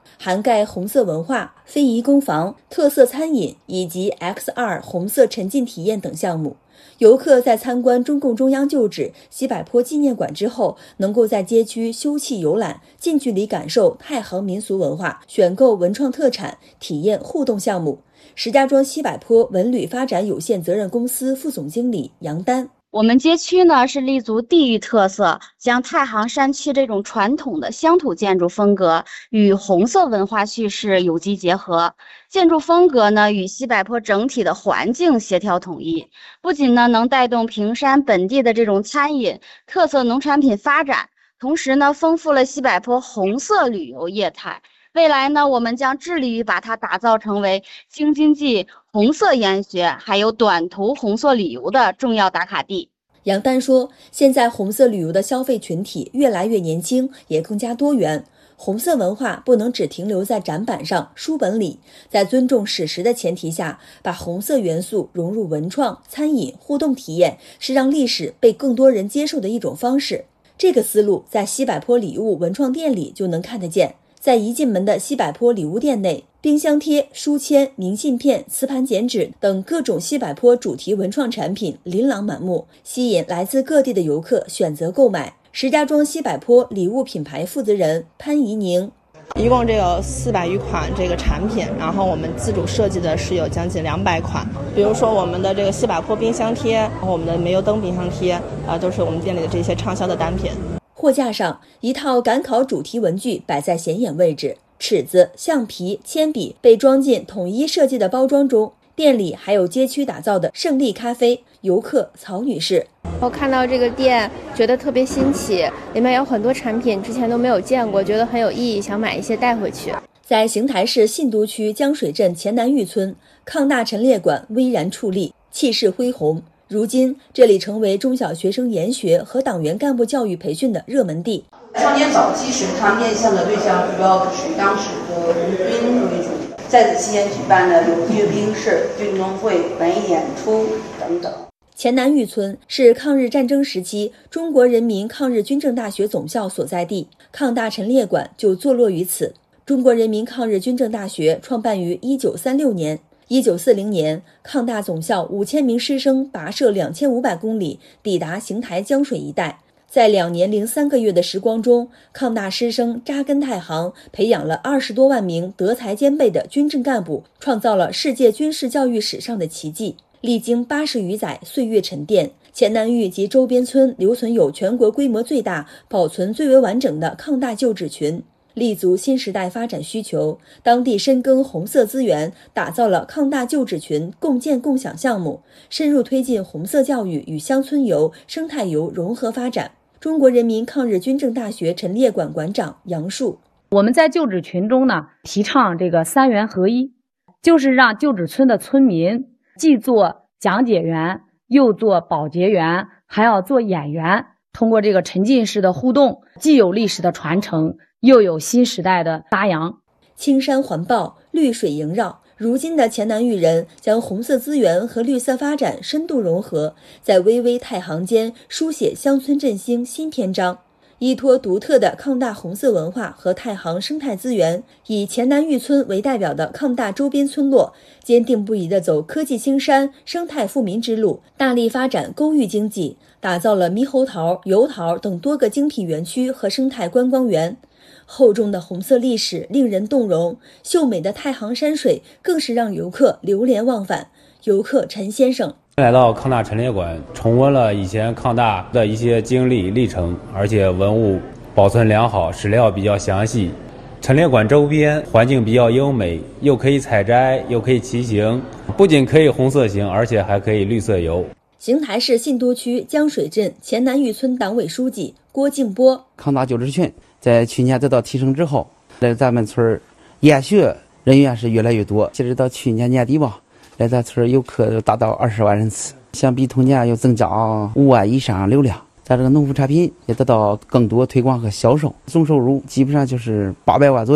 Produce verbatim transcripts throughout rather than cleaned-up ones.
涵盖红色文化、非遗工坊、特色餐饮以及 X 二 红色沉浸体验等项目。游客在参观中共中央旧址西柏坡纪念馆之后，能够在街区休憩游览，近距离感受太行民俗文化，选购文创特产，体验互动项目。石家庄西柏坡文旅发展有限责任公司副总经理杨丹。 我们街区呢是立足地域特色，将太行山区这种传统的乡土建筑风格与红色文化叙事有机结合，建筑风格呢与西柏坡整体的环境协调统一，不仅呢能带动平山本地的这种餐饮、特色农产品发展，同时呢丰富了西柏坡红色旅游业态。未来呢，我们将致力于把它打造成为京津冀红色研学还有短途红色旅游的重要打卡地。 杨丹说，现在红色旅游的消费群体越来越年轻，也更加多元。红色文化不能只停留在展板上、书本里，在尊重史实的前提下，把红色元素融入文创、餐饮、互动体验，是让历史被更多人接受的一种方式。这个思路在西柏坡礼物文创店里就能看得见。在一进门的西柏坡礼物店内，冰箱贴、书签、明信片、磁盘剪纸等各种西柏坡主题文创产品琳琅满目，吸引来自各地的游客选择购买。石家庄西柏坡礼物品牌负责人潘怡宁。 一共这有四百余款这个产品，然后我们自主设计的是有将近两百款。比如说我们的这个西柏坡冰箱贴，然后我们的煤油灯冰箱贴，啊，都是我们店里的这些畅销的单品。 货架上，一套赶考主题文具摆在显眼位置，尺子、橡皮、铅笔被装进统一设计的包装中。店里还有街区打造的胜利咖啡，游客曹女士。 我看到这个店觉得特别新奇，里面有很多产品之前都没有见过，觉得很有意义，想买一些带回去。 在邢台市信都区江水镇前南峪村，抗大陈列馆巍然矗立，气势恢宏。如今，这里成为中小学生研学和党员干部教育培训的热门地。 少年早期时，它面向的对象主要是以当时的红军为主。在此期间举办的有阅兵式、运动会、文艺演出等等。 前南峪村是抗日战争时期中国人民抗日军政大学总校所在地，抗大陈列馆就坐落于此。中国人民抗日军政大学创办于一九三六年。一九四零年，抗大总校五千名师生跋涉两千五百公里，抵达邢台江水一带。在两年零三个月的时光中，抗大师生扎根太行，培养了二十多万名德才兼备的军政干部，创造了世界军事教育史上的奇迹。历经八十余载岁月沉淀，前南峪及周边村留存有全国规模最大、保存最为完整的抗大旧址群。立足新时代发展需求，当地深耕红色资源，打造了抗大旧址群共建共享项目，深入推进红色教育与乡村游、生态游融合发展。中国人民抗日军政大学陈列馆馆长杨树： 我们在旧址群中呢，提倡这个三元合一，就是让旧址村的村民既做讲解员，又做保洁员，还要做演员。通过这个沉浸式的互动，既有历史的传承，又有新时代的发扬。 青山环抱，绿水萦绕。如今的前南峪人将红色资源和绿色发展深度融合，在巍巍太行间书写乡村振兴新篇章。依托独特的抗大红色文化和太行生态资源，以前南峪村为代表的抗大周边村落，坚定不移地走科技兴山、生态富民之路，大力发展公寓经济，打造了猕猴桃、油桃等多个精品园区和生态观光园。厚重的红色历史令人动容，秀美的太行山水更是让游客流连忘返。游客陈先生来到抗大陈列馆，重温了以前抗大的一些经历历程，而且文物保存良好，史料比较详细。陈列馆周边环境比较优美，又可以采摘，又可以骑行，不仅可以红色行，而且还可以绿色游。 邢台市信都区江水镇前南峪村党委书记郭敬波： 抗大旧址群在去年得到提升之后，在咱们村研学人员是越来越多，截止到去年年底吧，来咱村游客达到二十万人次，相比同年又增加五万以上流量。咱这个农副产品也得到更多推广和销售，总收入基本上就是八百万左右。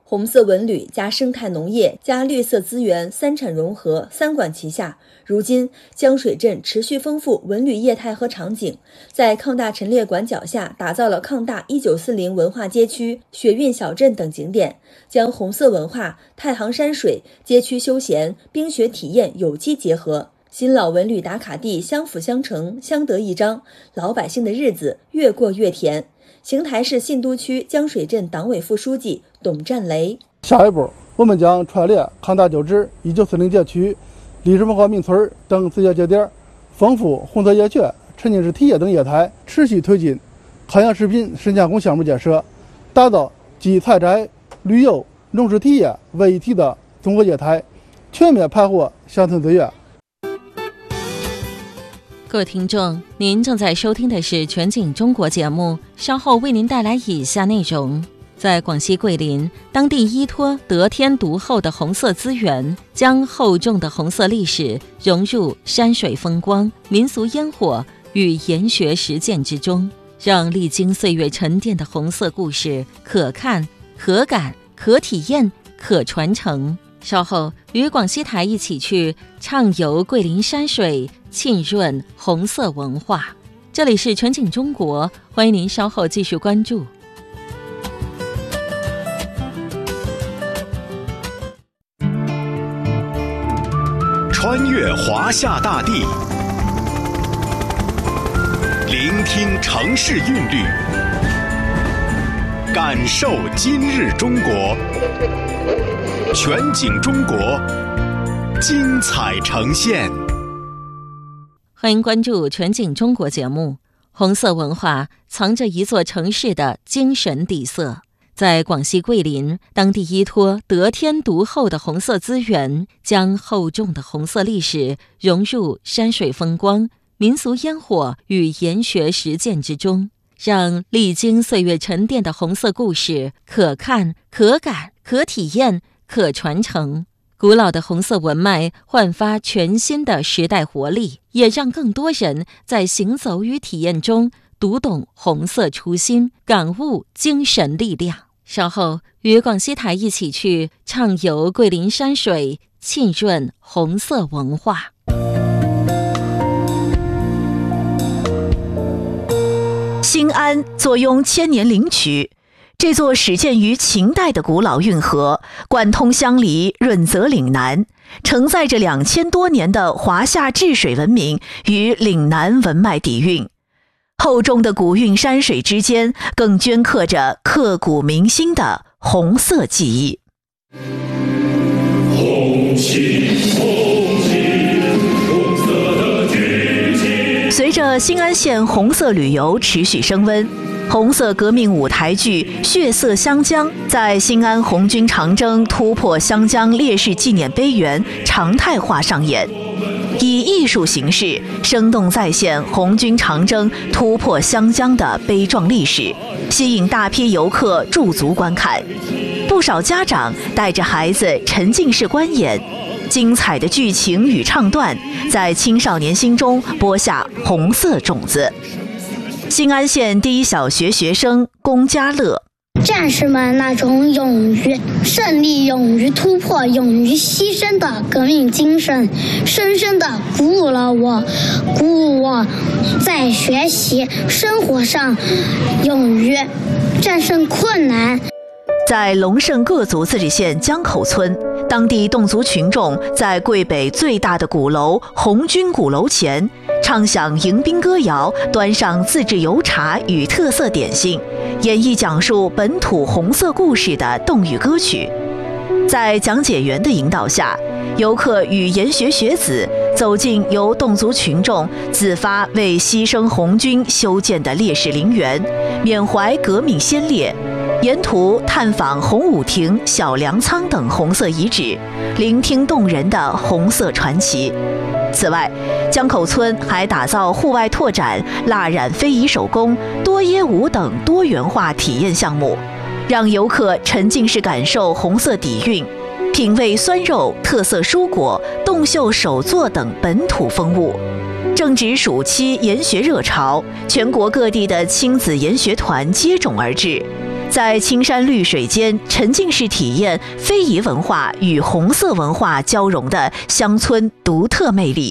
红色文旅加生态农业加绿色资源三产融合，三管齐下。如今，江水镇持续丰富文旅业态和场景，在抗大陈列馆脚下打造了抗大一九四零文化街区、雪韵小镇等景点，将红色文化、太行山水、街区休闲、冰雪体验有机结合，新老文旅打卡地相辅相成，相得益彰，老百姓的日子越过越甜。邢台市信都区江水镇党委副书记董占雷： 下一步，我们将串联抗大旧址、一九四零街区、历史文化名村等自驾节点，丰富红色夜学、沉浸式体验等业态，持续推进康养食品深加工项目建设，打造集采摘、旅游、农事体验为一体的综合业态，全面盘活乡村资源。 各位听众，您正在收听的是全景中国节目，稍后为您带来以下内容。在广西桂林，当地依托得天独厚的红色资源，将厚重的红色历史融入山水风光、民俗烟火与研学实践之中，让历经岁月沉淀的红色故事可看、可感、可体验、可传承。稍后与广西台一起去畅游桂林山水，浸润红色文化。这里是全景中国，欢迎您稍后继续关注。 穿越华夏大地，聆听城市韵律，感受今日中国。全景中国，精彩呈现。 欢迎关注全景中国节目。红色文化藏着一座城市的精神底色。在广西桂林，当地依托得天独厚的红色资源，将厚重的红色历史融入山水风光、民俗烟火与研学实践之中，让历经岁月沉淀的红色故事可看、可感、可体验、可传承。古老的红色文脉焕发全新的时代活力，也让更多人在行走与体验中读懂红色初心，感悟精神力量。稍后与广西台一起去畅游桂林山水，浸润红色文化。 兴安坐拥千年灵渠，这座始建于秦代的古老运河，贯通乡里润泽岭南，承载着两千多年的华夏治水文明与岭南文脉底蕴。厚重的古韵山水之间，更镌刻着刻骨铭心的红色记忆。红旗，红旗，红色的军旗。随着兴安县红色旅游持续升温，红色革命舞台剧《血色湘江》在兴安红军长征突破湘江烈士纪念碑园常态化上演。以艺术形式生动再现红军长征突破湘江的悲壮历史，吸引大批游客驻足观看。不少家长带着孩子沉浸式观演，精彩的剧情与唱段在青少年心中播下红色种子。兴安县第一小学学生龚家乐： 战士们那种勇于胜利、勇于突破、勇于牺牲的革命精神，深深地鼓舞了我，鼓舞我在学习、生活上勇于战胜困难。 在龙胜各族自治县江口村，当地侗族群众在桂北最大的鼓楼红军鼓楼前，唱响迎宾歌谣，端上自制油茶与特色点心，演绎讲述本土红色故事的侗语歌曲。在讲解员的引导下，游客与研学学子走进由侗族群众自发为牺牲红军修建的烈士陵园，缅怀革命先烈，沿途探访红舞亭、小粮仓等红色遗址，聆听动人的红色传奇。此外，江口村还打造户外拓展、蜡染非遗手工、多耶舞等多元化体验项目，让游客沉浸式感受红色底蕴，品味酸肉、特色蔬果、侗绣手作等本土风物。正值暑期研学热潮，全国各地的亲子研学团接踵而至， 在青山绿水间沉浸式体验非遗文化与红色文化交融的乡村独特魅力。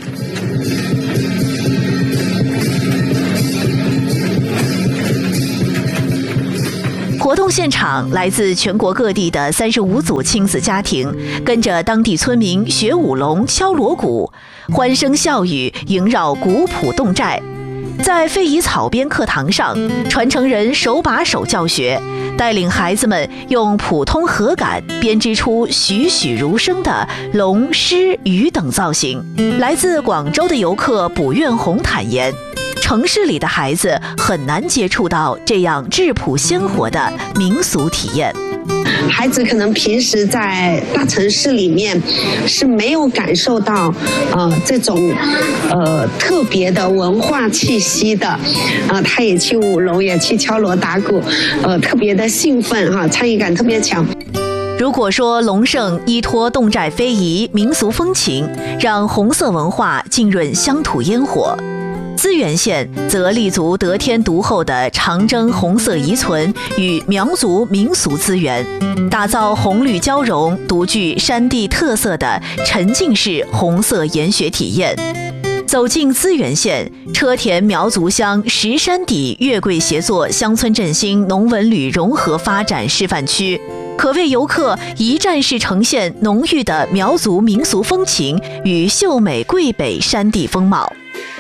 活动现场，来自全国各地的三十五组亲子家庭，跟着当地村民学舞龙、敲锣鼓，欢声笑语萦绕古朴侗寨。在非遗草编课堂上，传承人手把手教学，带领孩子们用普通和感编织出栩栩如生的龙、狮、鱼等造型。来自广州的游客卜愿红坦言，城市里的孩子很难接触到这样质朴鲜活的民俗体验。 孩子可能平时在大城市里面是没有感受到呃这种呃特别的文化气息的，啊、呃，他也去舞龙，也去敲锣打鼓，呃，特别的兴奋哈，参与感特别强。 如果说龙盛依托侗寨非遗民俗风情，让红色文化浸润乡土烟火，资源县则立足得天独厚的长征红色遗存与苗族民俗资源，打造红绿交融、独具山地特色的沉浸式红色研学体验。走进资源县车田苗族乡石山底月桂协作乡村振兴农文旅融合发展示范区，可为游客一站式呈现浓郁的苗族民俗风情与秀美桂北山地风貌。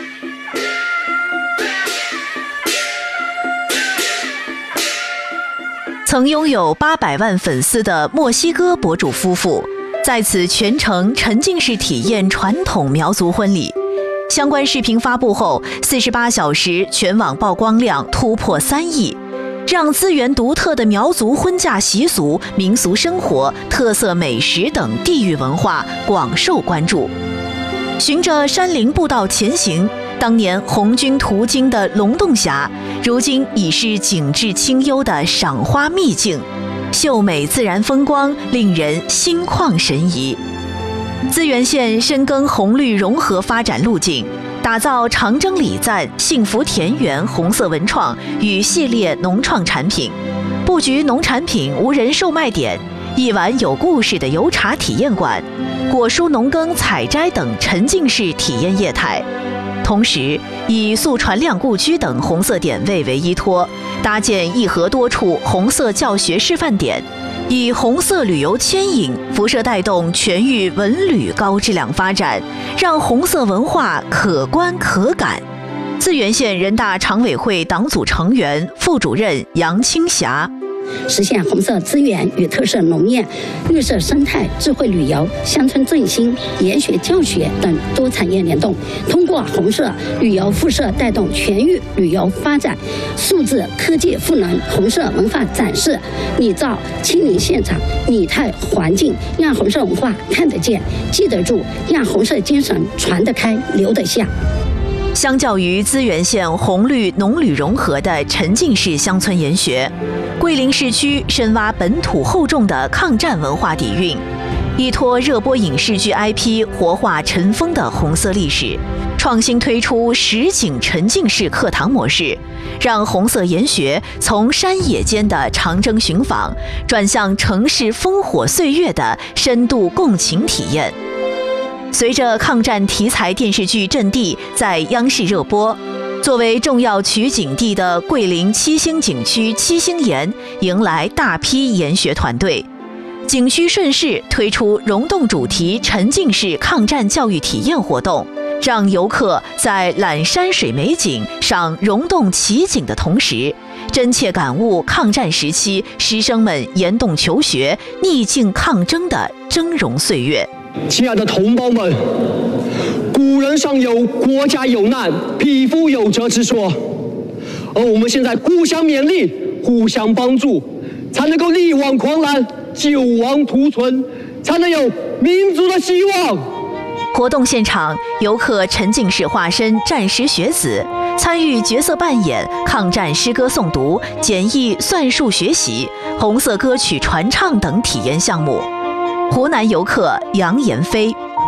曾拥有八百万粉丝的墨西哥博主夫妇，在此全程沉浸式体验传统苗族婚礼。相关视频发布后，四十八小时全网曝光量突破三亿，让资源独特的苗族婚嫁习俗、民俗生活、特色美食等地域文化广受关注。循着山林步道前行，当年红军途经的龙洞峡，如今已是景致清幽的赏花秘境，秀美自然风光令人心旷神怡。资源县深耕红绿融合发展路径，打造长征礼赞、幸福田园红色文创与系列农创产品，布局农产品无人售卖点、一碗有故事的油茶体验馆、果蔬农耕采摘等沉浸式体验业态。同时，以速传亮故居等红色点位为依托，搭建一河多处红色教学示范点，以红色旅游牵引，辐射带动全域文旅高质量发展，让红色文化可观可感。资源县人大常委会党组成员、副主任杨青霞。 实现红色资源与特色农业、绿色生态、智慧旅游、乡村振兴、研学教学等多产业联动，通过红色旅游辐射带动全域旅游发展，数字科技赋能红色文化展示，拟造亲临现场拟态环境，让红色文化看得见、记得住，让红色精神传得开、留得下。 相较于资源县红绿农旅融合的沉浸式乡村研学，桂林市区深挖本土厚重的抗战文化底蕴，依托热播影视剧 I P 活化尘封的红色历史，创新推出实景沉浸式课堂模式，让红色研学从山野间的长征寻访，转向城市烽火岁月的深度共情体验。随着抗战题材电视剧《阵地》在央视热播，作为重要取景地的桂林七星景区七星岩迎来大批研学团队，景区顺势推出溶洞主题沉浸式抗战教育体验活动，让游客在览山水美景、赏溶洞奇景的同时，真切感悟抗战时期师生们严洞求学、逆境抗争的峥嵘岁月。 亲爱的同胞们，古人尚有国家有难，匹夫有责之说，而我们现在互相勉励、互相帮助，才能够力挽狂澜、救亡图存，才能有民族的希望。 活动现场，游客沉浸式化身战时学子，参与角色扮演、抗战诗歌诵读、简易算术学习、红色歌曲传唱等体验项目。湖南游客杨延飞，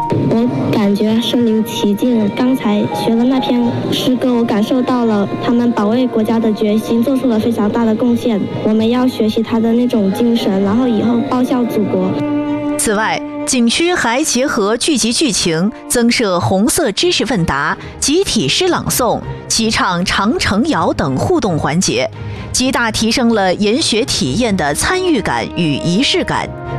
我感觉身临其境。刚才学了那篇诗歌，我感受到了他们保卫国家的决心，做出了非常大的贡献。我们要学习他的那种精神，然后以后报效祖国。 此外，景区还结合剧集剧情，增设红色知识问答、集体诗朗诵、齐唱长城谣等互动环节，极大提升了研学体验的参与感与仪式感。